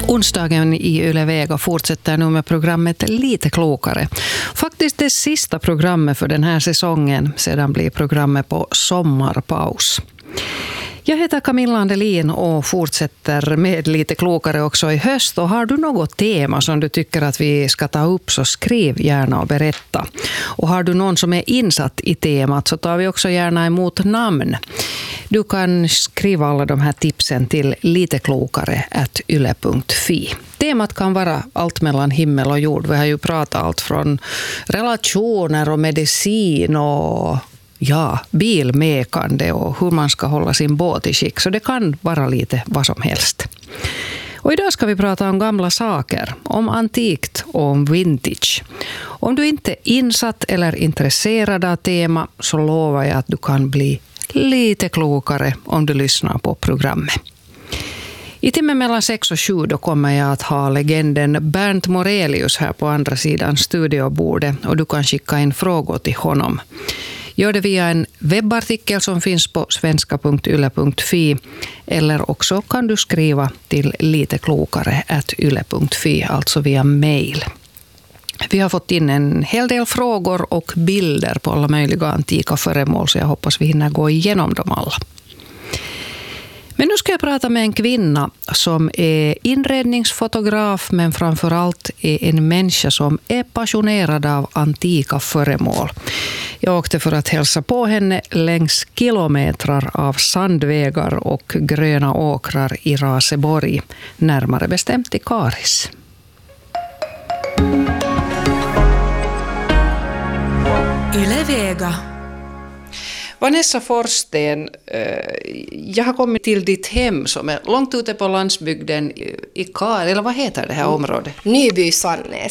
Onsdagen i Yle Vega fortsätter nu med programmet Lite klokare. Faktiskt det sista programmet för den här säsongen, sedan blir programmet på sommarpaus. Jag heter Camilla Andelin och fortsätter med Lite klokare också i höst. Och har du något tema som du tycker att vi ska ta upp, så skriv gärna och berätta. Och har du någon som är insatt i temat, så tar vi också gärna emot namn. Du kan skriva alla de här tipsen till liteklokare@yle.fi. Temat kan vara allt mellan himmel och jord. Vi har ju pratat allt från relationer och medicin och bilmekande och hur man ska hålla sin båt i skick. Så det kan vara lite vad som helst. Och idag ska vi prata om gamla saker, om antikt och om vintage. Om du inte är insatt eller intresserad av tema, så lovar jag att du kan bli lite klokare om du lyssnar på programmet. I timmen mellan 6 och 7 då kommer jag att ha legenden Bernt Morelius här på andra sidan studiobordet, och du kan skicka in frågor till honom. Gör det via en webbartikel som finns på svenska.yle.fi, eller också kan du skriva till liteklokare@yle.fi, alltså via mail. Vi har fått in en hel del frågor och bilder på alla möjliga antika föremål, så jag hoppas vi hinner gå igenom dem alla. Men nu ska jag prata med en kvinna som är inredningsfotograf, men framförallt är en människa som är passionerad av antika föremål. Jag åkte för att hälsa på henne längs kilometrar av sandvägar och gröna åkrar i Raseborg, närmare bestämt i Karis. Yle Vega. Vanessa Forsten, jag har kommit till ditt hem som är långt ute på landsbygden i Karis, eller vad heter det här området? Nyby Sannäs.